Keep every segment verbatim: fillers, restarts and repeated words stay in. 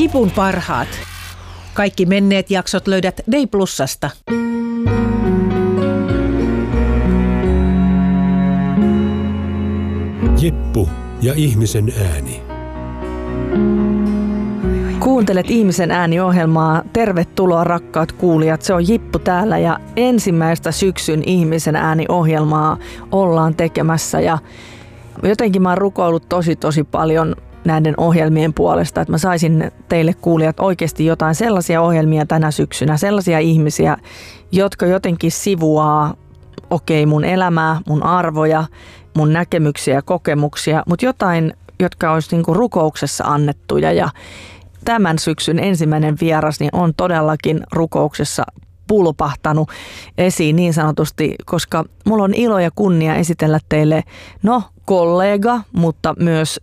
Jipun parhaat. Kaikki menneet jaksot löydät Day Plusasta. Jippu ja ihmisen ääni. Kuuntelet Ihmisen ääni-ohjelmaa. Tervetuloa rakkaat kuulijat. Se on Jippu täällä ja ensimmäistä syksyn Ihmisen ääni-ohjelmaa ollaan tekemässä. Ja jotenkin mä oon rukoillut tosi tosi paljon näiden ohjelmien puolesta, että mä saisin teille kuulijat oikeasti jotain sellaisia ohjelmia tänä syksynä, sellaisia ihmisiä, jotka jotenkin sivuaa, okei, mun elämää, mun arvoja, mun näkemyksiä ja kokemuksia, mutta jotain, jotka olisi niinku rukouksessa annettuja. Ja tämän syksyn ensimmäinen vieras niin on todellakin rukouksessa pulpahtanut esiin niin sanotusti, koska mulla on ilo ja kunnia esitellä teille, no, kollega, mutta myös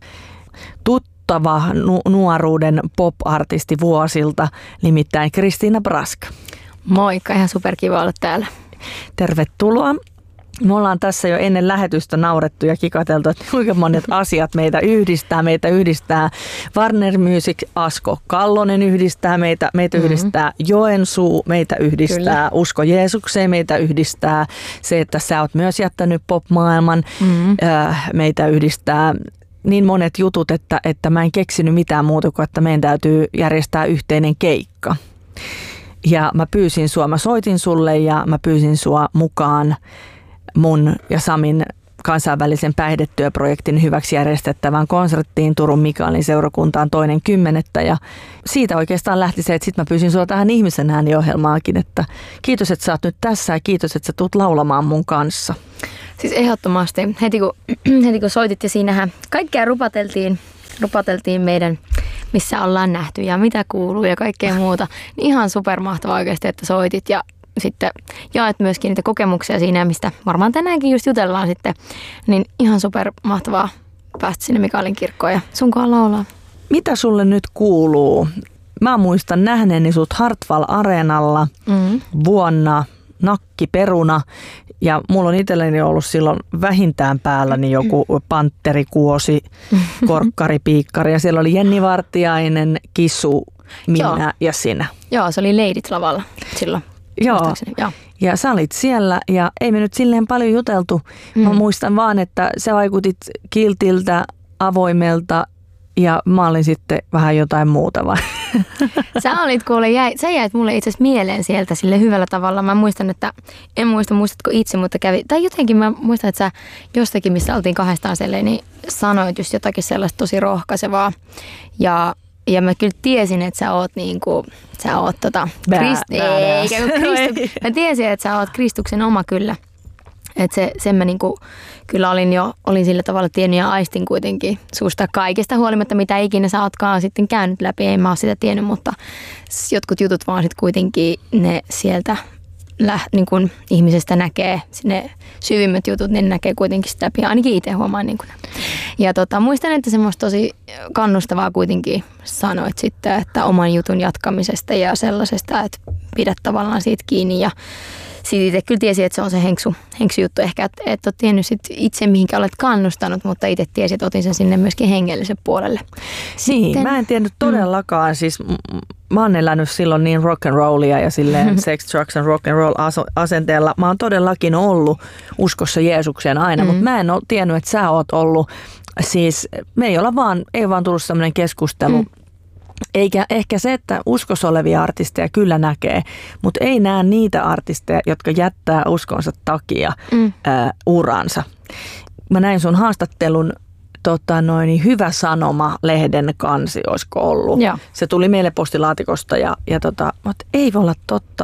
tuttava nu- nuoruuden pop-artisti vuosilta, nimittäin Christina Brask. Moikka, ihan superkiva olla täällä. Tervetuloa. Me ollaan tässä jo ennen lähetystä naurettu ja kikateltu, että kuinka monet asiat meitä yhdistää. Meitä yhdistää Warner Music, Asko Kallonen yhdistää meitä, meitä mm-hmm. yhdistää Joensuu, meitä yhdistää Kyllä. Usko Jeesukseen, meitä yhdistää se, että sä oot myös jättänyt pop-maailman, mm-hmm. meitä yhdistää niin monet jutut, että, että mä en keksinyt mitään muuta kuin, että meidän täytyy järjestää yhteinen keikka. Ja mä pyysin sua, mä soitin sulle ja mä pyysin sua mukaan mun ja Samin kansainvälisen päihdetyöprojektin hyväksi järjestettävään konserttiin Turun Mikaelin seurakuntaan toinen kymmenettä. Ja siitä oikeastaan lähti se, että sit mä pyysin sua tähän Ihmisen ääni-ohjelmaakin, että kiitos, että sä oot nyt tässä ja kiitos, että sä tulet laulamaan mun kanssa. Siis ehdottomasti. Heti kun, heti kun soitit ja siinähän kaikkea rupateltiin, rupateltiin meidän, missä ollaan nähty ja mitä kuuluu ja kaikkea muuta. Niin ihan supermahtavaa oikeasti, että soitit ja sitten jaet myöskin niitä kokemuksia siinä, mistä varmaan tänäänkin just jutellaan sitten. Niin ihan supermahtavaa päästä sinne Mikaelin kirkkoon ja sunkaan laulaa. Mitä sulle nyt kuuluu? Mä muistan nähneeni sut Hartwall-areenalla mm-hmm. vuonna nakkiperuna. Ja mulla on itselleni ollut silloin vähintään päälläni joku pantterikuosi, korkkaripiikkari. Ja siellä oli Jenni Vartiainen, Kisu, minä Joo. ja sinä. Joo, se oli Leidit lavalla silloin. Joo. Joo, ja sä olit siellä ja ei me nyt silleen paljon juteltu. Mm. Mä muistan vaan, että sä vaikutit kiltiltä, avoimelta ja mä olin sitten vähän jotain muuta vai? Sä olit kuule, jäi, sä jäit mulle itse asiassa mieleen sieltä sille hyvällä tavalla. Mä muistan, että en muista, muistatko itse, mutta kävi, tai jotenkin mä muistan, että sä jostakin, missä oltiin kahdestaan selleen, niin sanoit just jotakin sellaista tosi rohkaisevaa ja Ja mä kyllä tiesin, että sä oot niinku, sä oot tota, Krist- eikä, Kristu- mä tiesin, että sä oot Kristuksen oma kyllä. Että se, sen mä niinku, kyllä olin jo, olin sillä tavalla tiennyt ja aistin kuitenkin susta kaikesta huolimatta, mitä ikinä sä ootkaan sitten käynyt läpi. En mä oo sitä tiennyt, mutta jotkut jutut vaan sit kuitenkin ne sieltä läh, niin kun ihmisestä näkee, ne syvimmät jutut, ne näkee kuitenkin sitä läpi. Ainakin itse huomaan. Niin kun. Ja tota, muistan, että semmoista tosi kannustavaa kuitenkin sanoit sitten, että oman jutun jatkamisesta ja sellaisesta, että pidät tavallaan siitä kiinni. Ja sitten itse kyllä tiesi, että se on se henksu, henksu juttu. Ehkä et, et ole tiennyt sit itse, mihinkä olet kannustanut, mutta itse tiesi, että otin sen sinne myöskin hengellisen puolelle. Sitten, niin, mä en tiennyt todellakaan. Mm. Siis mä oon elänyt silloin niin rock and rollia ja silleen sex, drugs and rock and roll asenteella. Mä oon todellakin ollut uskossa Jeesukseen aina, mm. mutta mä en ole tiennyt, että sä oot ollut. Siis me ei olla vaan, ei vaan tullut sellainen keskustelu. Mm. Eikä ehkä se, että uskossa olevia artisteja kyllä näkee, mutta ei näe niitä artisteja, jotka jättää uskonsa takia mm. ää, uransa. Mä näin sun haastattelun tota, noin, Hyvä Sanoma-lehden kansi, olisiko ollut. Ja. Se tuli meille postilaatikosta ja, ja tota, mutta ei voi olla totta.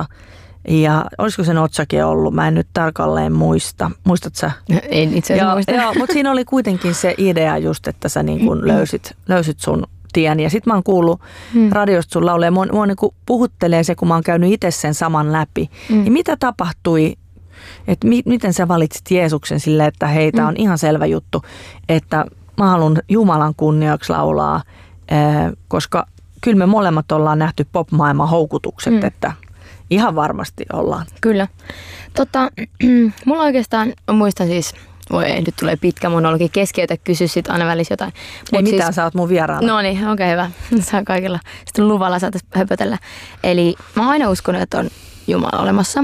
Ja olisiko sen otsake ollut? Mä en nyt tarkalleen muista. Muistat sä? En itse asiassa muista. Joo, mutta siinä oli kuitenkin se idea just, että sä niin kun löysit, löysit sun tien. Ja sit mä oon kuullut hmm. radiosta sun laulee. Mua, mua niin puhuttelee se, kun mä oon käynyt itse sen saman läpi. Hmm. Niin mitä tapahtui? Että mi, miten sä valitsit Jeesuksen silleen, että hei, tää on hmm. ihan selvä juttu, että mä haluan Jumalan kunniaksi laulaa, äh, koska kyllä me molemmat ollaan nähty pop-maailman houkutukset, hmm. että ihan varmasti ollaan. Kyllä. Tota, mulla oikeastaan, muistan siis voi ei, nyt tulee pitkä monologi, keskeytä, kysy sit aina välissä jotain. Ei Mut mitään, siis, sä oot mun vieraana. no niin, okei okay, hyvä. Saa kaikilla. Sitten luvalla saataisiin höpötellä. Eli mä oon aina uskonut, että on Jumala olemassa.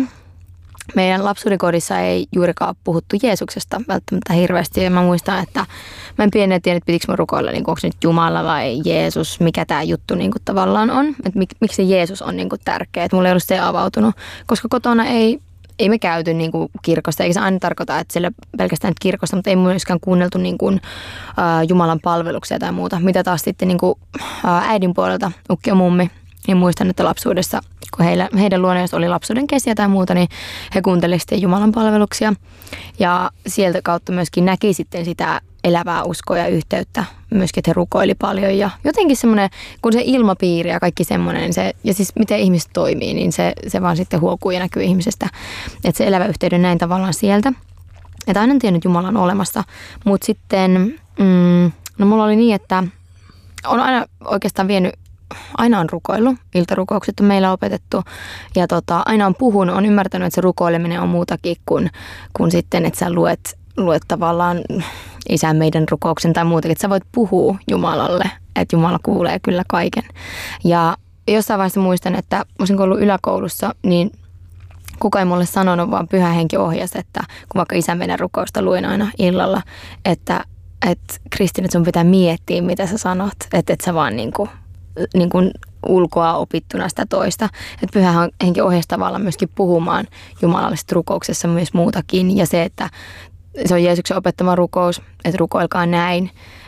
Meidän lapsuuden kodissa ei juurikaan puhuttu Jeesuksesta välttämättä hirveästi. Ja mä muistan, että mä en pienenä tiedä, että pitikö mä rukoilla, niin onko se nyt Jumala vai Jeesus, mikä tämä juttu niin kuin tavallaan on. Että mik, miksi se Jeesus on niin kuin tärkeä. Että mulla ei ollut se avautunut, koska kotona ei, ei me käyty niin kuin kirkosta. Eikä se aina tarkoita, että siellä pelkästään kirkosta, mutta ei myöskään kuunneltu niin kuin, ä, Jumalan palveluksia tai muuta. Mitä taas sitten niin kuin, ä, äidin puolelta, ukki ja mummi. Ja muistan, että lapsuudessa, kun heillä, heidän luona oli lapsuuden kesiä tai muuta, niin he kuuntelivat sitten Jumalan palveluksia. Ja sieltä kautta myöskin näki sitten sitä elävää uskoa ja yhteyttä. Myöskin, että he rukoili paljon ja jotenkin semmoinen, kun se ilmapiiri ja kaikki semmoinen, se, ja siis miten ihmiset toimii, niin se, se vaan sitten huokuu ja näkyy ihmisestä. Että se elävä yhteyden näin tavallaan sieltä. Että aina en tiennyt Jumala on olemassa. Mutta sitten, mm, no mulla oli niin, että on aina oikeastaan vienyt, aina on rukoillut, iltarukoukset on meillä opetettu ja tota, aina on puhunut, on ymmärtänyt, että se rukoileminen on muutakin kuin, kuin sitten, että sä luet, luet tavallaan Isän meidän rukouksen tai muutakin, että sä voit puhua Jumalalle, että Jumala kuulee kyllä kaiken. Ja jossain vaiheessa muistan, että olisin ollut yläkoulussa, niin kuka ei mulle sanonut, vaan Pyhä Henki ohjasi, että kun vaikka Isän meidän rukousta luin aina illalla, että, että Kristin, että sun pitää miettiä, mitä sä sanot, että et sä vaan niin kuin niin kuin ulkoa opittuna sitä toista. Että Pyhä Henki ohjasi tavallaan myöskin puhumaan jumalallisessa rukouksessa myös muutakin. Ja se, että se on Jeesuksen opettama rukous, että rukoilkaa näin,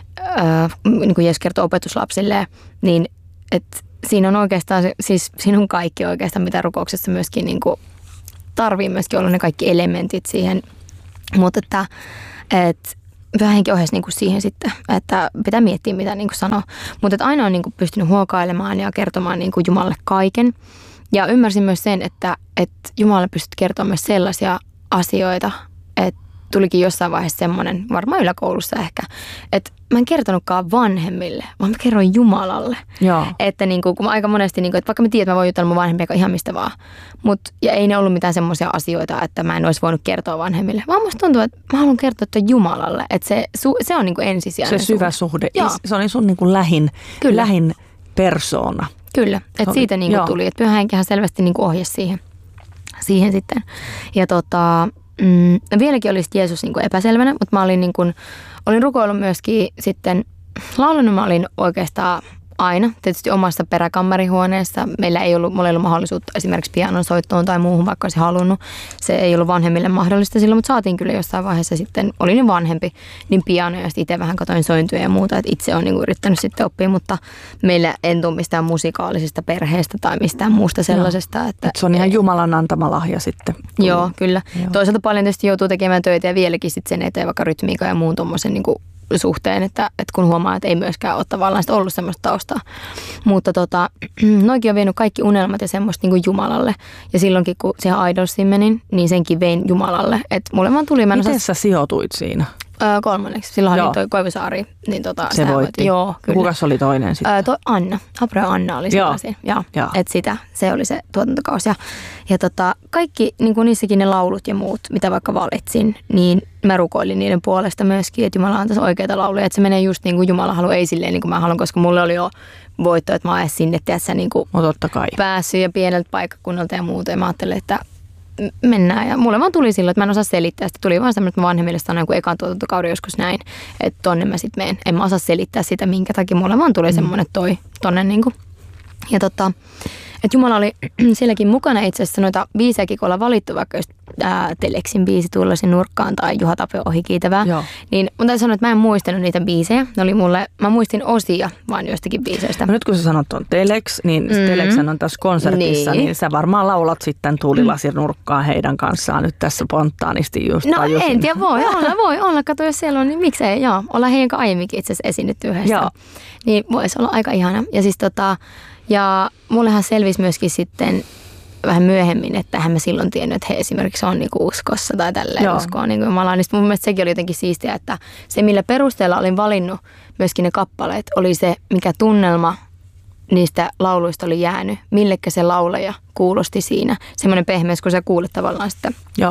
äh, niin kuin Jeesus kertoo opetuslapsille, niin että siinä on oikeastaan, siis siinä on kaikki oikeastaan, mitä rukouksessa myöskin niin kuin tarvii myöskin olla ne kaikki elementit siihen. Mutta että, että Pyhä Henki ohjasi niinku siihen sitten, että pitää miettiä, mitä niinku sanoo. Mutta aina on niinku pystynyt huokailemaan ja kertomaan niinku Jumalalle kaiken. Ja ymmärsin myös sen, että, että Jumalalle pystyt kertomaan myös sellaisia asioita, että tulikin jossain vaiheessa semmoinen, varmaan yläkoulussa ehkä, että mä en kertonutkaan vanhemmille, vaan mä kerroin Jumalalle. Joo. Että niinku, kun mä aika monesti, niinku, että vaikka mä tiedän, että mä voin jutella mun vanhempia ihan mistä vaan, mut, ja ei ne ollut mitään semmoisia asioita, että mä en olisi voinut kertoa vanhemmille. Vaan musta tuntuu, että mä haluan kertoa että Jumalalle, että se, se on niinku ensisijainen se syvä suhde. suhde. Se oli sun niinku lähin, lähin persoona. Kyllä, että siitä niinku tuli, että Pyhä Henkihän selvästi niinku ohjasi siihen, siihen sitten. Ja tota... Mm, vieläkin olisi Jeesus niin kuin epäselvänä, mutta mä olin, niin kuin, olin rukoillut myöskin sitten, laulanut mä olin oikeastaan aina, tietysti omassa peräkammarihuoneessa. Meillä ei ollut, mulla ei ollut mahdollisuutta esimerkiksi pianon soittoon tai muuhun, vaikka olisi halunnut. Se ei ollut vanhemmille mahdollista silloin, mutta saatiin kyllä jossain vaiheessa sitten, olin niin vanhempi, niin piano ja sitten itse vähän katoin sointuja ja muuta, että itse olen niin kuin yrittänyt sitten oppia, mutta meillä en tule mistään musikaalisesta perheestä tai mistään muusta sellaisesta. Että, että se on ihan Jumalan antama lahja sitten. Joo, kyllä. Joo. Toisaalta paljon tietysti joutuu tekemään töitä ja vieläkin sitten sen eteen vaikka rytmiikan ja muun tuommoisen niin kuin suhteen, että, että kun huomaa, että ei myöskään ole tavallaan ollut semmoista taustaa. Mutta tota, noikin on vienyt kaikki unelmat ja semmoista niin kuin Jumalalle. Ja silloinkin, kun siihen Idolsiin menin, niin senkin vein Jumalalle. Että mulle vaan tuli... Miten osas... sä sijoituit siinä? Öö, kolmanneksi. Silloin oli toi Koivusaari. Niin tota, se voitti. voitti. Joo, kyllä. Kukas oli toinen sitten? Öö, toi Anna. Abreu Anna oli Joo. siinä. Joo. Joo. Että sitä, se oli se tuotantokausi. Ja, ja tota, kaikki, niin kuin niissäkin ne laulut ja muut, mitä vaikka valitsin, niin mä rukoilin niiden puolesta myöskin, että Jumala antaisi oikeita lauluja. Että se menee just niin kuin Jumala haluaa, ei silleen niin kuin mä haluan, koska mulle oli jo voitto, että mä oon edes sinne, tiedätkö, niin kuin totta kai. päässyt ja pieneltä paikkakunnalta ja muuta. Ja mä ajattelin, että mennään. Ja mulle vaan tuli silloin, että mä en osaa selittää. Sitten tuli vaan semmoinen, että mä vanhemmille sanoin, kun ekan tuotantokauden joskus näin, että tonne mä sit menen. En mä osaa selittää sitä, minkä takia mulle vaan tuli mm. semmoinen, että toi tonne niinku. Ja tota, että Jumala oli sielläkin mukana itse asiassa noita biisejäkin, kun ollaan valittu vaikka just ää, Teleksin biisi Tullasi nurkkaan tai Juha Tapio ohi kiitävää. Joo. Niin mun täytyy sanoa, että mä en muistanut niitä biisejä. Ne oli mulle, mä muistin osia vaan jostakin biiseistä. No nyt kun sä sanot on Telex, niin mm. Telexhän on tässä konsertissa, niin. niin sä varmaan laulat sitten Tuulilasin nurkkaan heidän kanssaan nyt tässä spontaanisti just. No tajusin. En tiedä, voi olla, voi olla. Kato, jos siellä on, niin miksei, joo. Ollaan heidän kanssa aiemminkin itse asiassa esiinnytty yhdessä. Joo. Niin voisi olla aika ihana. Ja siis tota... Ja mullehan selvisi myöskin sitten vähän myöhemmin, että hän mä silloin tiennyt, että he esimerkiksi on niinku uskossa tai tälleen uskoa niinku Jumalaan. Niin mun mielestä sekin oli jotenkin siistiä, että se millä perusteella olin valinnut myöskin ne kappaleet, oli se mikä tunnelma niistä lauluista oli jäänyt, millekä se laulaja kuulosti siinä. Semmoinen pehmeys, kun sä kuulet tavallaan sitä. Joo.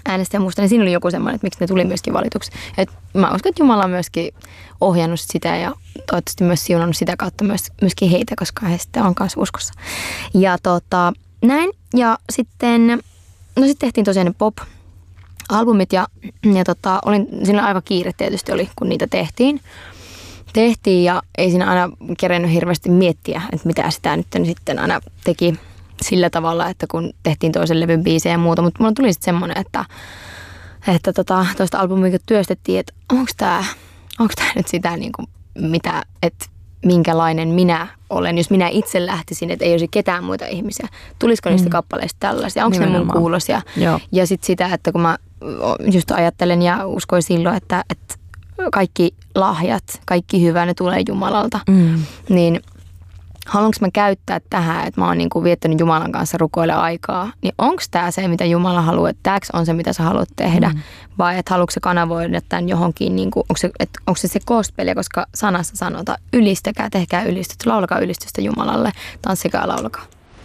äänestää musta, niin siinä oli joku semmoinen, että miksi ne tuli myöskin valituksi. Et mä uskon, että Jumala on myöskin ohjannut sitä ja toivottavasti myös siunannut sitä kautta myös, myöskin heitä, koska he sitten on kanssa uskossa. Ja tota, näin. Ja sitten, no sitten tehtiin tosiaan ne pop-albumit ja, ja tota, olin, siinä aika kiire tietysti oli, kun niitä tehtiin. Tehtiin ja ei siinä aina kerennyt hirveästi miettiä, että mitä sitä nyt sitten aina teki sillä tavalla, että kun tehtiin toisen levyn biisejä ja muuta, mutta mulla tuli sitten semmoinen, että, että tota, toista albumia kun työstettiin, että onko tämä onko tämä nyt sitä, niin kuin, mitä, että minkälainen minä olen, jos minä itse lähtisin, että ei olisi ketään muita ihmisiä. Tulisiko niistä mm. kappaleista tällaisia? Onko nimenomaan ne mun kuulosia? Joo. Ja sitten sitä, että kun mä just ajattelen ja uskoin silloin, että, että kaikki lahjat, kaikki hyvä, ne tulee Jumalalta, mm. niin haluanko mä käyttää tähän, että mä oon niinku viettänyt Jumalan kanssa rukoille aikaa, niin onko tämä se, mitä Jumala haluaa, että tämäks on se, mitä sä haluat tehdä, mm. vai että haluatko sä kanavoida tämän johonkin, niinku, onko, se, et, onko se se gospelia, koska sanassa sanotaan, ylistäkää, tehkää ylistystä, laulakaa ylistystä Jumalalle, tanssikaa, laulakaa.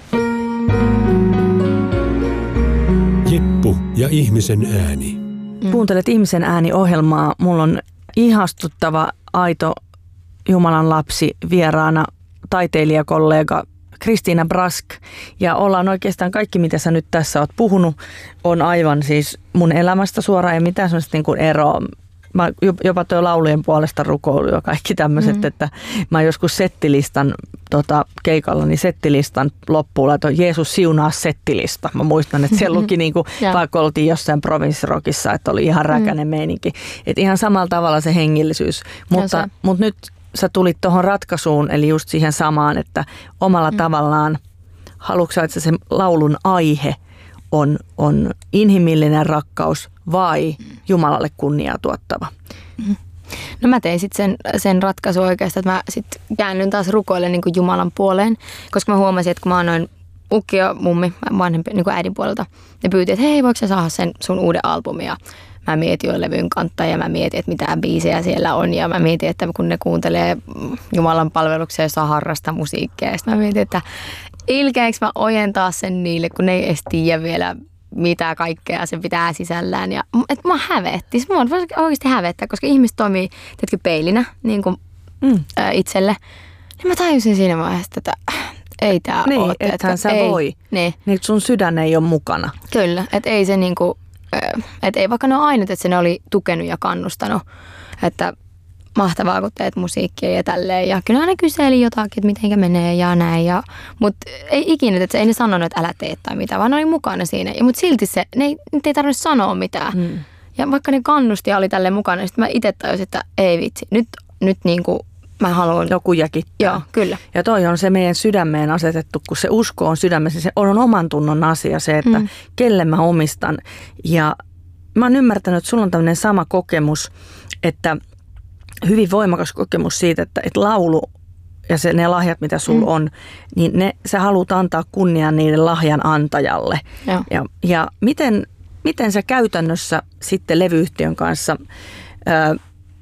Jippu ja ihmisen ääni. Mm. Kuuntelet Ihmisen ääni-ohjelmaa. Mulla on ihastuttava, aito Jumalan lapsi vieraana, taiteilijakollega Kristiina Brask. Ja ollaan oikeastaan kaikki, mitä sä nyt tässä oot puhunut, on aivan siis mun elämästä suoraan ja mitään sellaista niin kuin eroa. Mä jopa tuo laulujen puolesta rukoilu ja kaikki tämmöiset, mm. että mä joskus settilistan tota, keikalla, niin settilistan loppuun laitoin Jeesus siunaa settilista. Mä muistan, että siellä luki niinku, vaikka oltiin jossain provinssirokissa, että oli ihan räkäinen mm. meininki. Että ihan samalla tavalla se hengillisyys. Mutta, mutta nyt sä tulit tuohon ratkaisuun, eli just siihen samaan, että omalla mm. tavallaan, haluatko että se laulun aihe on, on inhimillinen rakkaus vai Jumalalle kunniaa tuottava? Mm. No mä tein sitten sen, sen ratkaisu oikeastaan, että mä sitten käännyn taas rukoille niin kuin Jumalan puoleen, koska mä huomasin, että kun mä annoin ukki ja mummi, vanhempi niin kuin äidin puolelta, ne pyyti, että hei, voiko sä saada sen sun uuden albumin? Ja mä mietin jo levyn kantta ja mä mietin, että mitä biisejä siellä on ja mä mietin, että kun ne kuuntelee Jumalan palveluksia ja saa harrastaa musiikkia. Ja sitten mä mietin, että ilkeäks mä ojentaa sen niille, kun ne ei edes tiedä vielä mitä kaikkea se pitää sisällään. Ja, että mua hävetti. Se mua oikeasti hävettää, koska ihmiset toimii tietenkin peilinä niin kuin, mm. ä, itselle. Niin mä tajusin siinä vaiheessa, että ei tää niin, ole. Niin, ethän sä ei, voi. Niin. Niin sun sydän ei ole mukana. Kyllä, että ei se niinku, että ei vaikka ne ole ainut, että se ne oli tukenut ja kannustanut, että mahtavaa kun teet musiikkia ja tälleen. Ja kyllä ne kyseli jotakin, että mitenkä menee ja näin. Ja, mutta ei ikinä, että ei ne sanonut, että älä tee tai mitä, vaan ne oli mukana siinä. Mutta silti se, ne ei, ne ei tarvitse sanoa mitään. Mm. Ja vaikka ne kannusti ja oli tälleen mukana, niin sitten mä itse tajusin, että ei vitsi, nyt, nyt niinku mä haluan. Joku jäkittää. Joo, kyllä. Ja toi on se meidän sydämeen asetettu, kun se usko on sydämessä. Se on oman tunnon asia se, että mm. kelle mä omistan. Ja mä oon ymmärtänyt, että sulla on tämmöinen sama kokemus, että hyvin voimakas kokemus siitä, että, että laulu ja se, ne lahjat, mitä sulla mm. on, niin ne, sä haluat antaa kunnian niiden lahjan antajalle. Ja, ja miten, miten sä käytännössä sitten levyyhtiön kanssa, ää,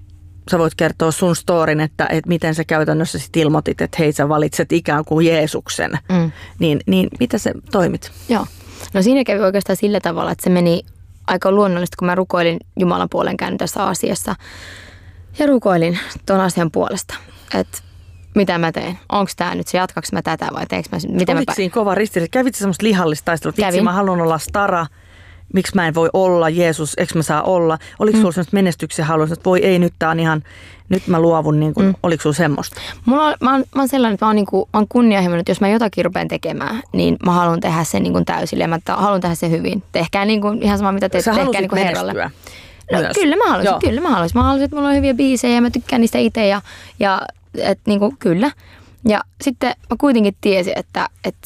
sä voit kertoa sun storin, että, että miten sä käytännössä sit ilmoitit, että hei sä valitset ikään kuin Jeesuksen, mm. niin, niin mitä sä toimit? Joo, no siinä kävi oikeastaan sillä tavalla, että se meni aika luonnollisesti, kun mä rukoilin Jumalan puolen käyn tässä asiassa. Ja rukoilin tuon asian puolesta, että mitä mä teen. Onko tämä nyt se, jatkaks mä tätä vai teekö mä sen? Oliko mä... siinä kova ristiriita? Kävit sä semmoista lihallista taistelua? Vitsi, mä haluan olla stara. Miksi mä en voi olla? Jeesus, eikö mä saa olla? Oliko mm. sulla semmoista menestyksen haluaa, että voi ei, nyt tää on ihan, nyt mä luovun. Niin kuin, mm. Oliko sulla semmoista? Mulla on, mä, oon, mä oon sellainen, että mä oon, niin kuin, mä oon kunnianhimoinen, että jos mä jotakin rupean tekemään, niin mä haluan tehdä sen niin kuin täysille. Mä haluan tehdä sen hyvin. Tehkää niin kuin, ihan sama, mitä teet, tehkää niin kuin Herralle. No, kyllä mä haluaisin, Joo. kyllä mä haluaisin. Mä haluaisin, että mulla on hyviä biisejä ja mä tykkään niistä itse ja, ja et, niin kuin, kyllä. Ja sitten mä kuitenkin tiesin, että, että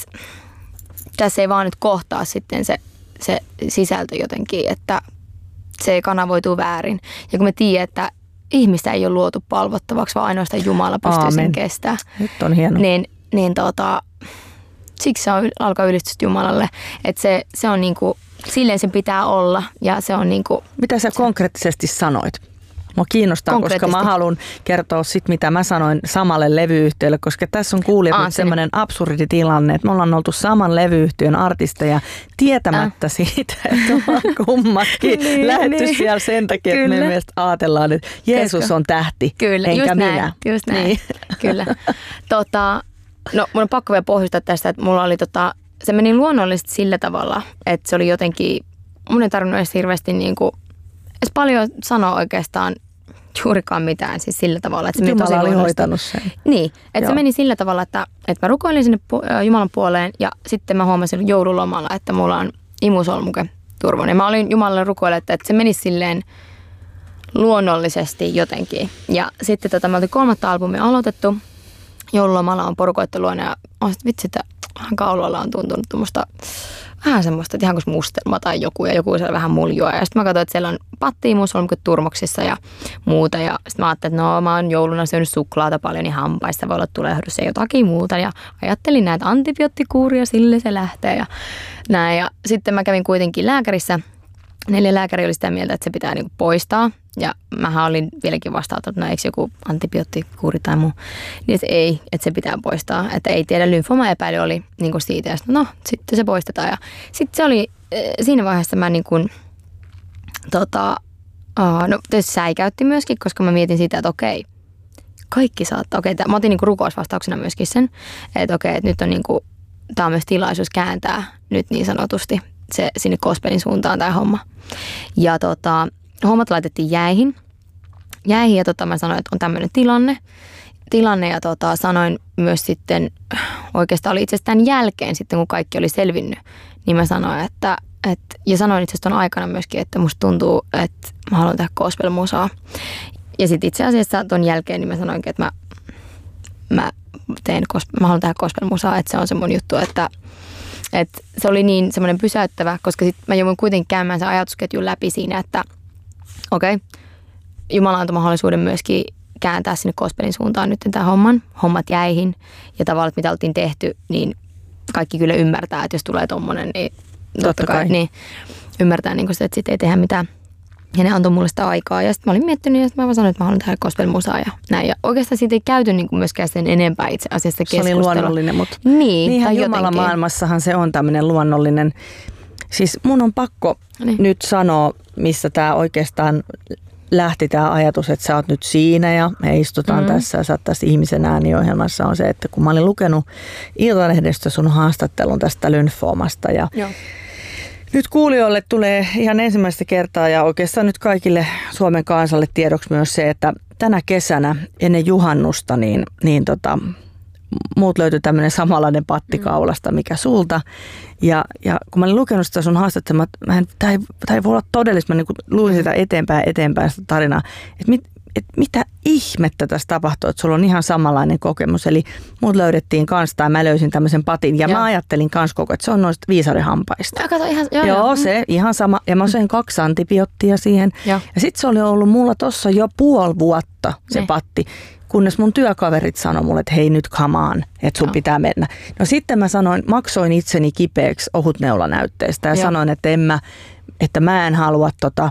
tässä ei vaan nyt kohtaa sitten se, se sisältö jotenkin, että se kanavoituu väärin. Ja kun me tiedän, että ihmistä ei ole luotu palvottavaksi, vaan ainoastaan Jumala pystyy Aamen. Sen kestämään. Nyt on hieno. Niin, niin tota, siksi se on, alkaa ylistystä Jumalalle, että se, se on niin kuin silleen sen pitää olla ja se on niinku... Mitä sä konkreettisesti sanoit? mua kiinnostaa, koska mä haluan kertoa sit, mitä mä sanoin samalle levyyhtiölle, koska tässä on kuulijat nyt semmoinen absurdi tilanne, että me ollaan oltu saman levyyhtiön artisteja tietämättä äh. siitä, että ollaan kummatkin niin, lähetty niin. siellä sen takia, että me mielestä ajatellaan, että Jeesus koska on tähti, kyllä, enkä just minä. Näin, just näin, niin. kyllä. Tota, no mun on pakko vielä pohjustaa tästä, että mulla oli tota, se meni luonnollisesti sillä tavalla, että se oli jotenkin, mun ei tarvinnut edes hirveästi niin kuin, edes paljon sanoa oikeastaan juurikaan mitään, siis sillä tavalla, että se meni tosi Jumala oli hoitanut sen. Niin, että Joo. se meni sillä tavalla, että, että mä rukoilin sinne Jumalan puoleen ja sitten mä huomasin joululomalla, että mulla on imusolmuke turvoinen. Mä olin Jumalalle rukoille, että, että se menisi silleen luonnollisesti jotenkin. Ja sitten tota, me oltiin kolmatta albumia aloitettu. Joululomalla on porukoitten luona ja on sitten vitsi, että vähän kaulalla on tuntunut tuommoista vähän semmoista, että ihan kuin mustelma tai joku ja joku siellä vähän muljua. Ja sitten mä katsoin, että siellä on patti-imusolmuket turmoksissa ja muuta. Ja sitten mä ajattelin, että no mä oon jouluna syönyt suklaata paljon, niin hampaista voi olla tulehdus ja jotakin muuta. Ja ajattelin näitä antibioottikuuria, sille se lähtee ja näin. Ja sitten mä kävin kuitenkin lääkärissä. Neljä lääkäri oli sitä mieltä, että se pitää niinku poistaa. Ja mähän olin vieläkin vastaanottanut, no eikö joku antibioottikuuri tai muu. Niin että ei, että se pitää poistaa. Että ei tiedä, lymfoma-epäily oli niinku siitä. Ja sitten, no, sitten se poistetaan. Ja sitten se oli, siinä vaiheessa mä niinku, tota, uh, no tietysti säikäytti myöskin, koska mä mietin sitä, että okei, kaikki saattaa. Okei, mä otin niinku rukousvastauksena myöskin sen, että okei, että nyt on niinku, tää on myös tilaisuus kääntää nyt niin sanotusti se sinne gospelin suuntaan tämä homma. Ja tota, hommat laitettiin jäihin. Jäihin ja tota, mä sanoin, että on tämmöinen tilanne. Tilanne ja tota, sanoin myös sitten, oikeastaan oli itse asiassa tämän jälkeen sitten, kun kaikki oli selvinnyt, niin mä sanoin, että, että ja sanoin itse asiassa ton aikana myöskin, että musta tuntuu, että mä haluan tehdä gospel-musaa. Ja sitten itse asiassa ton jälkeen niin mä sanoinkin, että mä, mä, teen, mä haluan tehdä gospel-musaa, että se on se mun juttu, että että se oli niin semmoinen pysäyttävä, koska sitten mä jouduin kuitenkin käymään sen ajatusketjun läpi siinä, että okei, okay, Jumala antoi mahdollisuuden myöskin kääntää sinne gospelin suuntaan nyt tämän homman, hommat jäihin ja tavallaan, mitä oltiin tehty, niin kaikki kyllä ymmärtää, että jos tulee tommonen, niin totta, totta kai, kai. Niin ymmärtää, niin sitä, että sitten ei tehdä mitään. Ja ne antoi mulle sitä aikaa. Ja sitten mä olin miettinyt ja sitten mä vaan sanoin, että mä haluan tehdä gospel-musaa ja näin. Ja oikeastaan siitä ei käyty niin kuin myöskään sen enempää itse asiassa keskustelua. Se oli luonnollinen, mutta niin, niinhän Jumalan maailmassahan se on tämmöinen luonnollinen. Siis mun on pakko niin. nyt sanoa, missä tämä oikeastaan lähti tämä ajatus, että sä oot nyt siinä ja me istutaan mm. tässä ja sä oot tässä Ihmisen ääni-ohjelmassa on se, että kun mä olin lukenut Iltalehdestä sun haastattelun tästä lymfoomasta ja Joo. nyt kuulijoille tulee ihan ensimmäistä kertaa ja oikeastaan nyt kaikille Suomen kansalle tiedoksi myös se, että tänä kesänä ennen juhannusta niin, niin tota, muut löytyi tämmöinen samanlainen patti kaulasta, mikä sulta. Ja, ja kun mä olin lukenut sitä sun haastattelua, tämä ei, ei voi olla todellista, mä niin luin sitä eteenpäin eteenpäin sitä tarinaa, että mit, et mitä ihmettä tässä tapahtuu, että sulla on ihan samanlainen kokemus. Eli muut löydettiin kanssa, tai mä löysin tämmöisen patin, ja joo. mä ajattelin kanssa koko, että se on noista viisarihampaista. Ja kato, ihan, joo, joo, joo, se ihan sama. Ja mä söin kaksi antibioottia siihen. Joo. Ja sitten se oli ollut mulla tossa jo puoli vuotta, se ne. patti. Kunnes mun työkaverit sanoi mulle, että hei nyt come on, että sun no. pitää mennä. No sitten mä sanoin, maksoin itseni kipeäksi ohutneulanäytteestä ja Joo. sanoin, että, en mä, että mä en halua tota,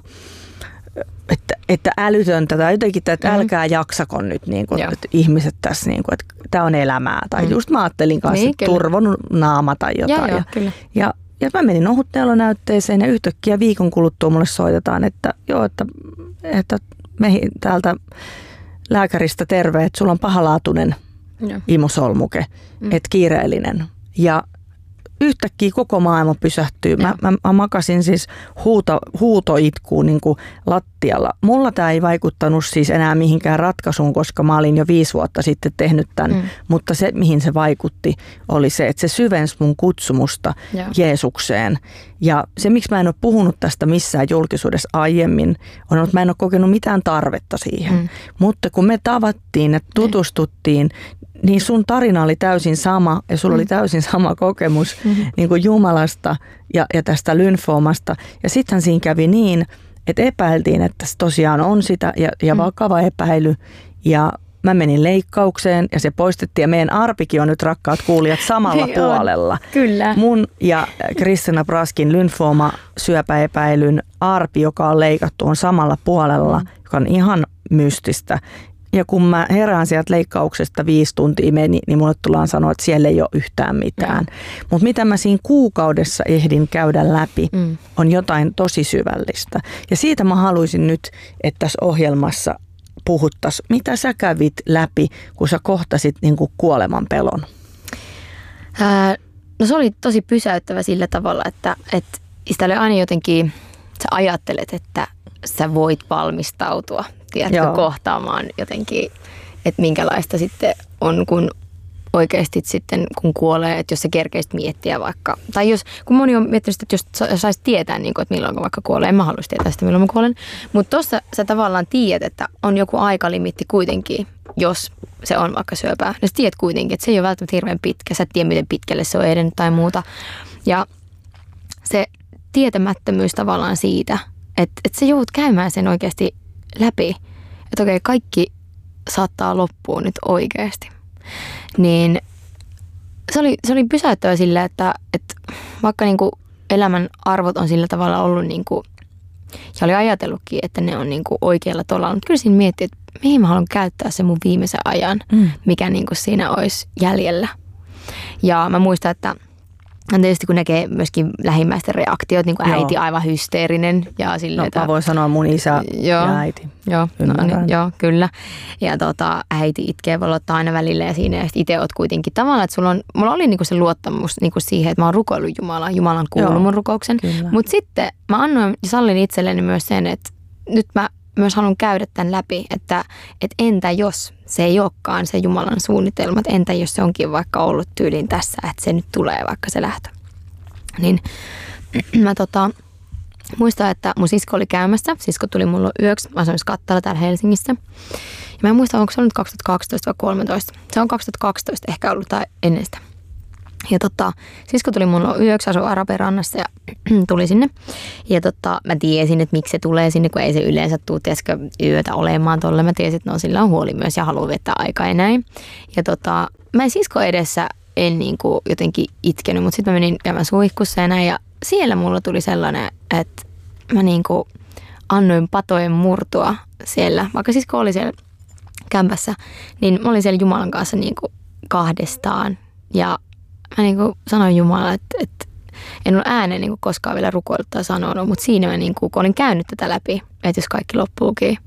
että, että älytöntä tai jotenkin, että mm-hmm. älkää jaksakon nyt niin kuin, että ihmiset tässä, niin kuin, että tämä on elämää. Tai mm. just mä ajattelin kanssa, niin, että turvon naama tai jotain. Ja, ja, ja, ja mä menin ohutneulonäytteeseen ja yhtäkkiä viikon kuluttua mulle soitetaan, että joo, että, että me täältä lääkäristä terve, että sulla on pahalaatuinen Joo. imusolmuke, mm. että kiireellinen. Ja yhtäkkiä koko maailma pysähtyy. Mä, mä, mä makasin siis huuto, huutoitkuun niin kuin lattialla. Mulla tämä ei vaikuttanut siis enää mihinkään ratkaisuun, koska mä olin jo viisi vuotta sitten tehnyt tämän. Mm. Mutta se, mihin se vaikutti, oli se, että se syvensi mun kutsumusta Joo. Jeesukseen. Ja se, miksi mä en ole puhunut tästä missään julkisuudessa aiemmin, on, että mä en ole kokenut mitään tarvetta siihen. Mm. Mutta kun me tavattiin ja tutustuttiin, niin sun tarina oli täysin sama ja sulla mm. oli täysin sama kokemus mm-hmm. niin kuin Jumalasta ja, ja tästä lymfoomasta. Ja sittenhän siinä kävi niin, että epäiltiin, että se tosiaan on sitä ja, ja mm. vakava epäily. Ja mä menin leikkaukseen ja se poistettiin ja meidän arpikin on nyt, rakkaat kuulijat, samalla niin puolella. Kyllä. Mun ja Kristina Praskin lymfooma syöpäepäilyn arpi, joka on leikattu, on samalla puolella, mm. joka joka on ihan mystistä. Ja kun mä herään sieltä leikkauksesta viisi tuntia meni, niin mulle tullaan sanoa, että siellä ei ole yhtään mitään. Mutta mitä mä siinä kuukaudessa ehdin käydä läpi, mm. on jotain tosi syvällistä. Ja siitä mä haluaisin nyt, että tässä ohjelmassa puhuttaisiin. Mitä sä kävit läpi, kun sä kohtasit niin kuin kuoleman pelon? Ää, no se oli tosi pysäyttävä sillä tavalla, että, että sitä oli aina jotenkin, sä ajattelet, että sä voit valmistautua, tiedätkö, Joo. kohtaamaan jotenkin, että minkälaista sitten on, kun oikeasti sitten, kun kuolee, että jos sä kerkeisit miettiä vaikka, tai jos, kun moni on miettinyt, että jos saisi tietää, niin kuin, että milloin vaikka kuolee, en mä haluaisi tietää sitä, milloin mä kuolen, mutta tuossa sä tavallaan tiedät, että on joku aikalimitti kuitenkin, jos se on vaikka syöpää, niin sä tiedät kuitenkin, että se ei ole välttämättä hirveän pitkä, sä et tiedä, miten pitkälle se on edennyt tai muuta, ja se tietämättömyys tavallaan siitä, että, että sä joudut käymään sen oikeasti läpi, että okei, kaikki saattaa loppua nyt oikeasti. Niin se oli, se oli pysäyttävä sillä, että, että vaikka niin kuin elämän arvot on sillä tavalla ollut niin kuin, ja oli ajatellutkin, että ne on niin kuin oikealla tolalla, mutta kyllä siinä miettii, että mihin mä haluan käyttää sen mun viimeisen ajan, mm. mikä niin kuin siinä olisi jäljellä. Ja mä muistan, että tietysti kun näkee myöskin lähimmäisten reaktiot, niin kuin äiti aivan hysteerinen. Ja silleen, no, että, mä voin sanoa mun isä joo, ja äiti. Joo, no, niin, joo, kyllä. Ja tota, äiti itkee valottaa aina välillä ja siinä ja itse oot kuitenkin tavallaan, että sulla on, mulla oli niinku se luottamus niinku siihen, että mä oon rukoillut Jumalaa. Jumala on kuullut mun rukouksen. Mutta sitten mä annoin ja sallin itselleni myös sen, että nyt mä myös haluan käydä tämän läpi, että, että entä jos se ei olekaan se Jumalan suunnitelma, että entä jos se onkin vaikka ollut tyyliin tässä, että se nyt tulee vaikka se lähtö. Niin mä tota, muistan, että mun sisko oli käymässä, sisko tuli mulla yöksi, mä asuin Kattala täällä Helsingissä. Ja mä en muista, onko se ollut kaksituhattakaksitoista vai kolmetoista. Se on kaksituhattakaksitoista ehkä ollut tai ennen sitä. Ja tota, sisko tuli mulla yöksi, asui Araberannassa ja tuli sinne. Ja tota, mä tiesin, että miksi se tulee sinne, kun ei se yleensä tule, tieskö, yötä olemaan tolle. Mä tiesin, että no sillä on huoli myös ja haluaa viettää aikaa ja näin. Ja tota, mä en sisko edessä en niin kuin jotenkin itkenyt, mutta sitten mä menin käymään suihkussa ja näin. Ja siellä mulla tuli sellainen, että mä niin kuin annoin patojen murtua siellä, vaikka sisko oli siellä kämpässä, niin mä olin siellä Jumalan kanssa niin kuin kahdestaan. Ja mä niin kuin sanoin Jumalalle, että, että en ole ääneen niin kuin koskaan vielä rukoillut tai sanonut, mutta siinä mä niin kuin, kun olin käynyt tätä läpi, että jos kaikki loppuukin,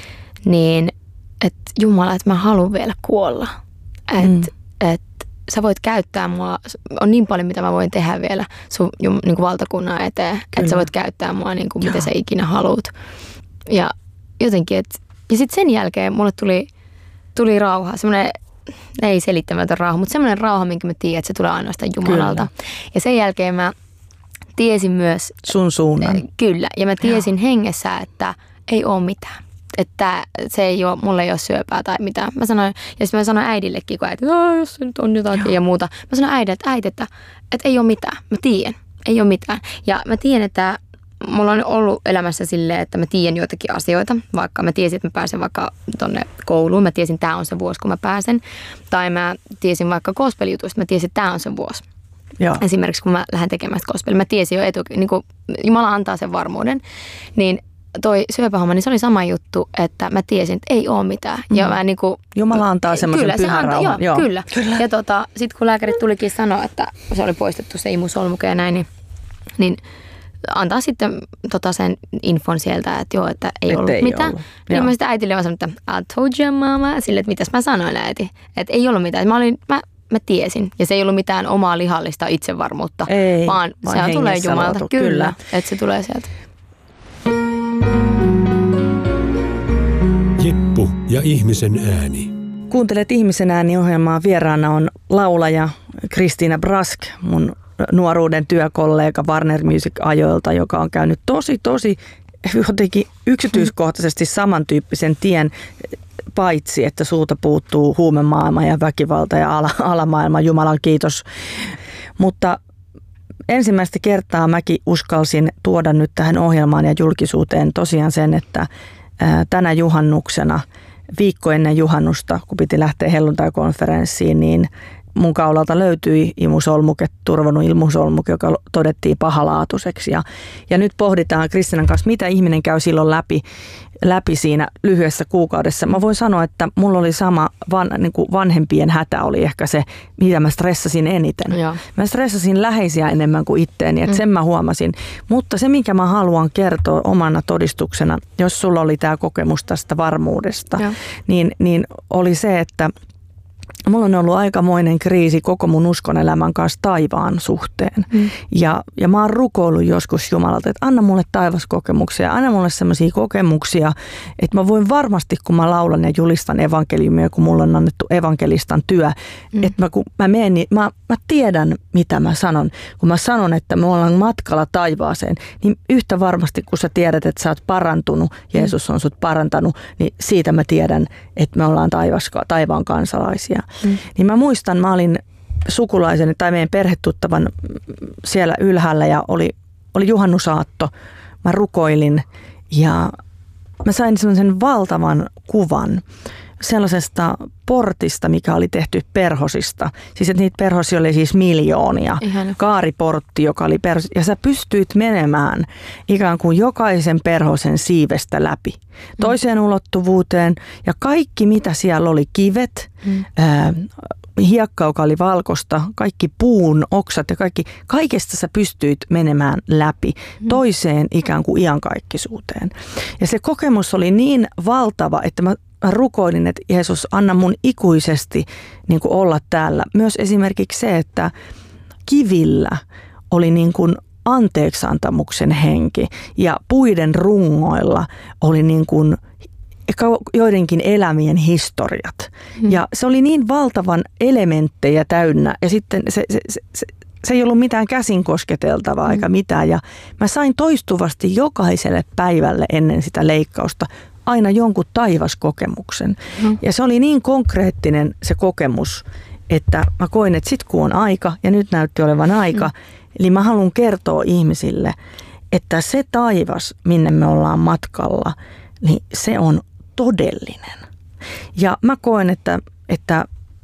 niin että Jumala, että mä haluan vielä kuolla. Että mm. et, sä voit käyttää mua, on niin paljon mitä mä voin tehdä vielä sun niin kuin valtakunnan eteen, Kyllä. että sä voit käyttää mua niin kuin mitä sä ikinä haluat. Ja jotenkin, että ja sitten sen jälkeen mulle tuli, tuli rauha, semmoinen ei selittämätön rauha, mutta semmoinen rauha, minkä mä tiedän, että se tulee ainoastaan Jumalalta. Kyllä. Ja sen jälkeen mä tiesin myös sun suunnan. Kyllä, ja mä tiesin Joo. hengessä, että ei ole mitään. Että se ei ole, mulla ei ole syöpää tai mitään. Mä sanoin, ja sitten mä sanoin äidillekin, kun äiti, jos se nyt on jotakin Joo. ja muuta. Mä sanoin äidille, että äiti, että, että ei ole mitään. Mä tiedän, ei ole mitään. Ja mä tiedän, että mulla on ollut elämässä silleen, että mä tiedän joitakin asioita. Vaikka mä tiesin, että mä pääsen vaikka tonne kouluun. Mä tiesin, että tää on se vuosi, kun mä pääsen. Tai mä tiesin vaikka gospel-jutuista. Mä tiesin, että tää on se vuosi. Joo. Esimerkiksi kun mä lähden tekemään sitä gospelia. Mä tiesin jo etukäteen, niin kuin Jumala antaa sen varmuuden. Niin toi syöpähomma, niin se oli sama juttu, että mä tiesin, että ei ole mitään. Mm. Ja mä niin kuin, Jumala antaa semmoisen pyhän se rauhan. Joo, joo. Kyllä. kyllä. Ja tota, sitten kun lääkärit tulikin sanoa, että se oli poistettu se imusolmuke ja näin, niin, niin antaa sitten tota sen infon sieltä, että joo, että ei Et ollut ei mitään. Ollut. Niin mä sitten äitille vaan sanoin, että I told you, mama. Sille, että mitäs mä sanoin äiti. Että ei ollut mitään. Mä, olin, mä, mä tiesin. Ja se ei ollut mitään omaa lihallista itsevarmuutta, ei, vaan, vaan se tulee Jumalta. Kyllä, kyllä. Että se tulee sieltä. Jippu ja ihmisen ääni. Kuuntelet Ihmisen ääni-ohjelmaa. Vieraana on laulaja Kristiina Brask, mun nuoruuden työkollega Warner Music-ajoilta, joka on käynyt tosi, tosi jotenkin yksityiskohtaisesti samantyyppisen tien, paitsi että sulta puuttuu huumemaailma ja väkivalta ja ala, alamaailma, Jumalan kiitos. Mutta ensimmäistä kertaa mäkin uskalsin tuoda nyt tähän ohjelmaan ja julkisuuteen tosiaan sen, että tänä juhannuksena, viikko ennen juhannusta, kun piti lähteä helluntai-konferenssiin, niin mun kaulalta löytyi imusolmuke, turvannut imusolmuke, joka todettiin pahalaatuiseksi. Ja, ja nyt pohditaan Kristiinan kanssa, mitä ihminen käy silloin läpi, läpi siinä lyhyessä kuukaudessa. Mä voin sanoa, että mulla oli sama van, niin kuin vanhempien hätä oli ehkä se, mitä mä stressasin eniten. Joo. Mä stressasin läheisiä enemmän kuin itteeni, että mm. sen mä huomasin. Mutta se, minkä mä haluan kertoa omana todistuksena, jos sulla oli tämä kokemus tästä varmuudesta, niin, niin oli se, että mulla on ollut aikamoinen kriisi koko mun uskonelämän kanssa taivaan suhteen. Mm. Ja, ja mä oon rukoillut joskus Jumalalta, että anna mulle taivaskokemuksia, anna mulle sellaisia kokemuksia, että mä voin varmasti, kun mä laulan ja julistan evankeliumia, kun mulla on annettu evankelistan työ, mm. että mä, kun mä menen, niin mä, mä tiedän, mitä mä sanon. Kun mä sanon, että me ollaan matkalla taivaaseen, niin yhtä varmasti, kun sä tiedät, että sä oot parantunut, Jeesus on sut parantanut, niin siitä mä tiedän, että me ollaan taivas, taivaan kansalaisia. Mm. Niin mä muistan, mä olin sukulaisen tai meidän perhetuttavan siellä ylhäällä ja oli, oli juhannusaatto. Mä rukoilin ja mä sain sellaisen valtavan kuvan sellaisesta portista, mikä oli tehty perhosista. Siis että niitä perhosia oli siis miljoonia. Ihana. Kaariportti, joka oli perhosi. Ja sä pystyit menemään ikään kuin jokaisen perhosen siivestä läpi. Toiseen mm. ulottuvuuteen. Ja kaikki, mitä siellä oli, kivet, mm. ää, hiekka, joka oli valkosta, kaikki puun oksat ja kaikki, kaikesta sä pystyit menemään läpi mm. toiseen ikään kuin iankaikkisuuteen. Ja se kokemus oli niin valtava, että mä Mä rukoilin, että Jeesus, anna mun ikuisesti niin kuin olla täällä. Myös esimerkiksi se, että kivillä oli niin kuin anteeksantamuksen henki ja puiden rungoilla oli niin kuin joidenkin elämien historiat. Hmm. Ja se oli niin valtavan elementtejä täynnä ja sitten se, se, se, se, se ei ollut mitään käsin kosketeltavaa hmm. eikä mitään. Ja mä sain toistuvasti jokaiselle päivälle ennen sitä leikkausta aina jonkun taivaskokemuksen. Mm. Ja se oli niin konkreettinen se kokemus, että mä koin, että sit kun on aika, ja nyt näytti olevan aika, mm. eli mä haluan kertoa ihmisille, että se taivas, minne me ollaan matkalla, niin se on todellinen. Ja mä koen, että, että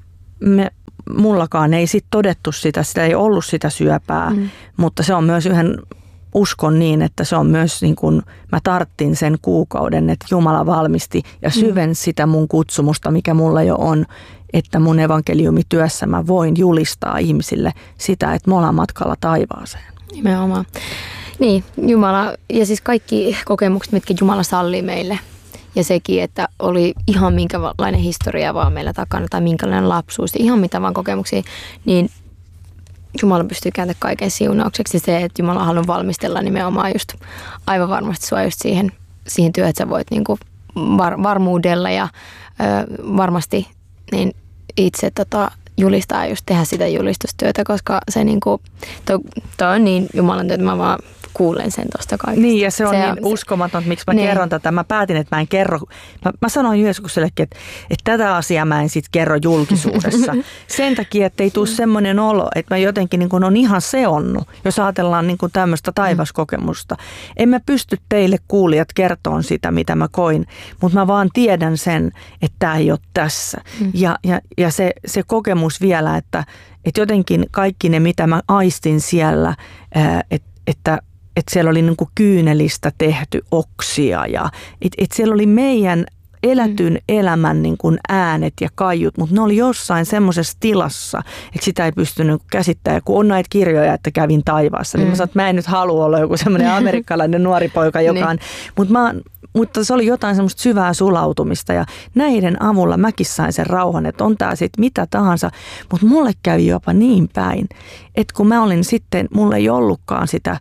me, mullakaan ei sit todettu sitä, sitä ei ollut sitä syöpää, mm. mutta se on myös yhden uskon niin, että se on myös niin kuin mä tarttin sen kuukauden, että Jumala valmisti ja syvensi mm. sitä mun kutsumusta, mikä mulla jo on, että mun evankeliumityössä mä voin julistaa ihmisille sitä, että me ollaan matkalla taivaaseen. Nimenomaan. Niin, Jumala ja siis kaikki kokemukset, mitkä Jumala sallii meille ja sekin, että oli ihan minkälainen historia vaan meillä takana tai minkälainen lapsuus, ihan mitä vaan kokemuksia, niin Jumala pystyy kääntämään kaiken siunaukseksi. Se, että Jumala haluaa valmistella nimenomaan just aivan varmasti sua just siihen, siihen työhön, että sä voit niinku var, varmuudella ja ö, varmasti niin itse tota, julistaa just tehdä sitä julistustyötä, koska se niinku, toi, toi on niin Jumalan työtä, mä vaan kuulen sen tuosta kaikesta. Niin, ja se on se niin on, uskomaton, että miksi mä niin. kerron tätä. Mä päätin, että mä en kerro. Mä, mä sanoin Jeesusellekin, että, että tätä asiaa mä en sit kerro julkisuudessa. Sen takia, että ei tule semmoinen olo, että mä jotenkin niin kuin on ihan seonnut, jos ajatellaan niin kuin tämmöistä taivaskokemusta. En mä pysty teille kuulijat kertoon sitä, mitä mä koin, mutta mä vaan tiedän sen, että tämä ei ole tässä. Mm. Ja, ja, ja se, se kokemus vielä, että, että jotenkin kaikki ne, mitä mä aistin siellä, että, että että siellä oli niin kuin kyynelistä tehty oksia ja että et siellä oli meidän elätyn elämän niin kuin äänet ja kaiut, mutta ne oli jossain semmoisessa tilassa, että sitä ei pystynyt käsittämään. Kun on näitä kirjoja, että kävin taivaassa, niin mm. mä sanoin, että mä en nyt halua olla joku semmoinen amerikkalainen nuori poika, joka on, mutta mä Mutta se oli jotain semmoista syvää sulautumista ja näiden avulla mäkin sain sen rauhan, että on tää sitten mitä tahansa. Mutta mulle kävi jopa niin päin, että kun mä olin sitten, mulle ei ollutkaan sitä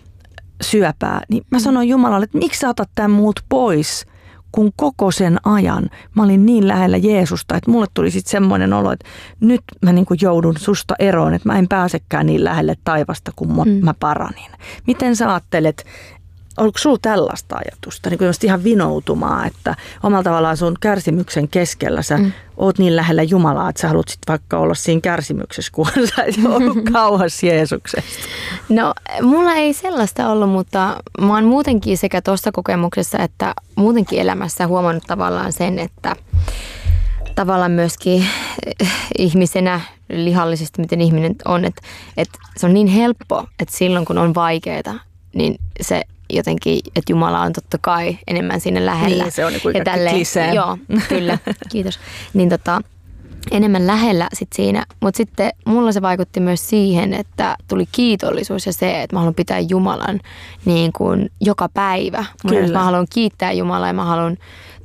syöpää, niin mä sanoin Jumalalle, että miksi sä otat tämän muut pois, kun koko sen ajan mä olin niin lähellä Jeesusta, että mulle tuli sitten semmoinen olo, että nyt mä niin kuin joudun susta eroon, että mä en pääsekään niin lähelle taivasta, kun mä, mm. mä paranin. Miten sä ajattelet, oliko sulla tällaista ajatusta, niin kuin ihan vinoutumaa, että omalla tavallaan sun kärsimyksen keskellä sä mm. oot niin lähellä Jumalaa, että sä haluat sit vaikka olla siinä kärsimyksessä, kun sä et ollut kauas Jeesuksesta? No, mulla ei sellaista ollut, mutta mä oon muutenkin sekä tuossa kokemuksessa että muutenkin elämässä huomannut tavallaan sen, että tavallaan myöskin ihmisenä lihallisesti, miten ihminen on, että, että se on niin helppo, että silloin kun on vaikeaa, niin se jotenkin, että Jumala on totta kai enemmän siinä lähellä. Niin, se on niin kuin klisee. Joo, kyllä, kiitos. Niin tota, enemmän lähellä sit siinä, mutta sitten mulla se vaikutti myös siihen, että tuli kiitollisuus ja se, että mä haluan pitää Jumalan niin kuin joka päivä. Mun mä haluan kiittää Jumalaa ja mä haluan,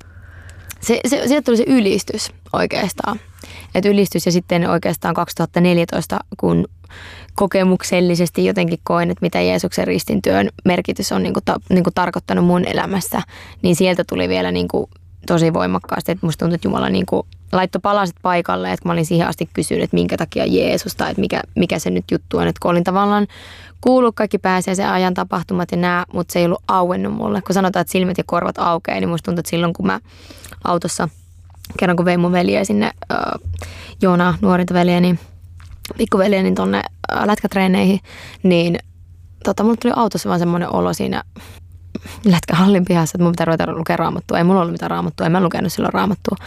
se, se, sieltä tuli se ylistys oikeastaan. Että ylistys ja sitten oikeastaan kaksituhattaneljätoista, kun kokemuksellisesti jotenkin koen, että mitä Jeesuksen ristintyön merkitys on niin kuin ta, niin kuin tarkoittanut mun elämässä, niin sieltä tuli vielä niin kuin tosi voimakkaasti, että musta tuntuu, että Jumala niin kuin laittoi palaset paikalle, että mä olin siihen asti kysynyt, että minkä takia Jeesus tai että mikä, mikä se nyt juttu on, että kun olin tavallaan kuullut kaikki pääsiäisen ajan tapahtumat ja nää, mutta se ei ollut auennut mulle. Kun sanotaan, että silmät ja korvat aukeaa, niin musta tuntuu, että silloin kun mä autossa, kerran kun vein mun veljeä sinne, äh, Joona, nuorinta veljeä, niin pikkuveliä, niin tonne äh, lätkätreeneihin, niin tota, mulle tuli autossa vaan semmoinen olo siinä lätkähallin pihassa, että mun pitää ruveta lukea raamattua. Ei mulla ollut mitään raamattua, en mä lukenut silloin raamattua.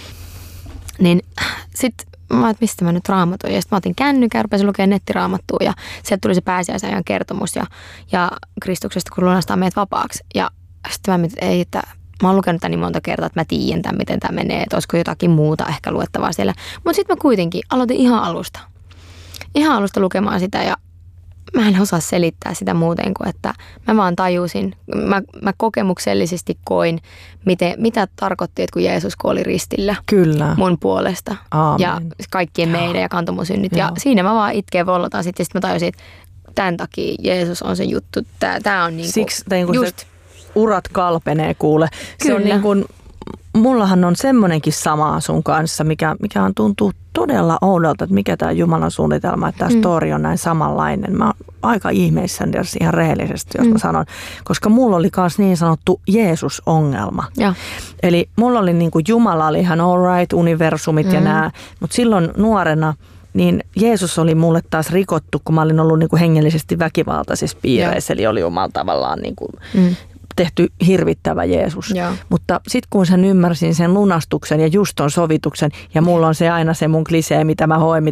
Niin sit mä että mistä mä nyt raamatun. Ja sit mä otin kännykän, rupesin lukemaan nettiraamattua ja sieltä tuli se pääsiäisajan kertomus ja, ja Kristuksesta, kun lunastaa meidät vapaaksi. Ja sitten mä mietin, että ei, että mä oon lukenut tämän niin monta kertaa, että mä tiedän tämän, miten tämä menee, että olisiko jotakin muuta ehkä luettavaa siellä. Mutta sitten mä kuitenkin aloitin ihan alusta. Ihan alusta lukemaan sitä ja mä en osaa selittää sitä muuten kuin, että mä vaan tajusin, mä, mä kokemuksellisesti koin, miten, mitä tarkoitti, että kun Jeesus kuoli ristillä Kyllä. mun puolesta. Aamen. Ja kaikkien meidän ja kantoi mun synnit. Ja siinä mä vaan itkeen vollotaan sitten ja sitten mä tajusin, että tämän takia Jeesus on se juttu. Tää, tää on niinku, Siksi niin kuin just. Se urat kalpenee kuule. Kyllä. Se on niin kuin, mullahan on semmoinenkin sama sun kanssa, mikä, mikä on tuntuu todella oudolta, että mikä tämä Jumalan suunnitelma, että tämä mm. story on näin samanlainen. Mä oon aika ihmeissäni ihan rehellisesti, jos mm. mä sanon, koska mulla oli myös niin sanottu Jeesus-ongelma. Ja. Eli mulla oli niin kuin Jumala oli ihan all right, universumit mm. ja nämä, mutta silloin nuorena niin Jeesus oli mulle taas rikottu, kun mä olin ollut niin kuin hengellisesti väkivaltaisissa piireissä, eli oli omalla tavallaan niin kuin mm. tehty hirvittävä Jeesus. Ja. Mutta sitten kun sen ymmärsin sen lunastuksen ja just ton sovituksen, ja mulla on se aina se mun klisee, mitä mä hoen,